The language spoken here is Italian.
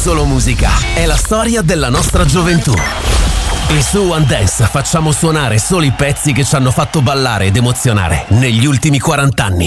solo musica, è la storia della nostra gioventù. E su One Dance facciamo suonare solo i pezzi che ci hanno fatto ballare ed emozionare negli ultimi 40 anni.